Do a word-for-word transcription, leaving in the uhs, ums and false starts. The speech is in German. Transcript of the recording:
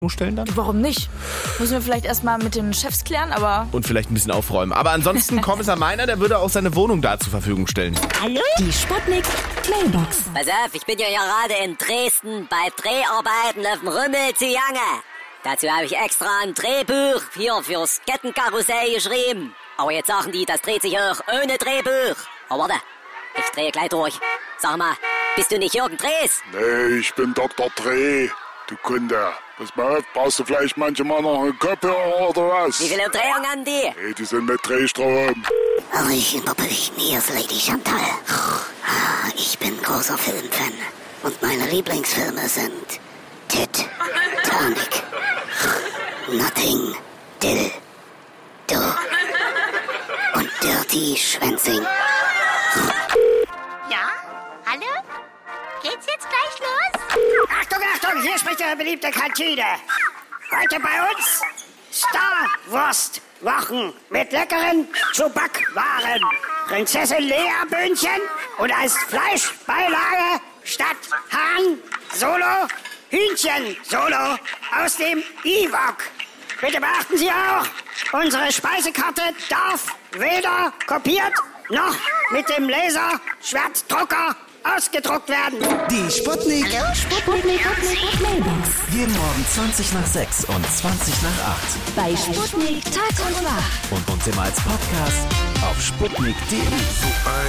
stellen dann? Warum nicht? Müssen wir vielleicht erstmal mit den Chefs klären, aber... Und vielleicht ein bisschen aufräumen. Aber ansonsten, Kommissar Meiner, der würde auch seine Wohnung da zur Verfügung stellen. Hallo? Die Sputnik Mailbox. Pass auf, ich bin ja gerade in Dresden bei Dreharbeiten auf dem Rümmel zu Jange. Dazu habe ich extra ein Drehbuch hier fürs Kettenkarussell geschrieben. Aber jetzt sagen die, das dreht sich auch ohne Drehbuch. Aber warte, ich drehe gleich durch. Sag mal, bist du nicht Jürgen Drees? Nee, ich bin Doktor Dreh, du Kunde. Pass mal auf, brauchst du vielleicht manchmal noch eine Kopfhörer oder was? Wie viele Umdrehungen haben die? Nee, die sind mit Drehstrom. Hallöchen, Popöchen, hier ist Lady Chantal. Ich bin großer Filmfan und meine Lieblingsfilme sind Titanic, Notting, Dill, Do und Dirty Schwänzing. Ja? Hallo? Geht's jetzt gleich los? Achtung, Achtung, hier spricht Ihre beliebte Kantine. Heute bei uns Star-Wurst-Wochen mit leckeren Chewback-Waren. Prinzessin Lea-Böhnchen und als Fleischbeilage statt Hahn Solo Hühnchen Solo aus dem Ewok. Bitte beachten Sie auch, unsere Speisekarte darf weder kopiert noch mit dem Laserschwertdrucker ausgedruckt werden. Die Sputnik. Hallo? Sputnik Mailbox. Jeden Morgen zwanzig nach sechs und zwanzig nach acht. Bei Sputnik Tag und Wach. Und uns immer als Podcast auf sputnik punkt de.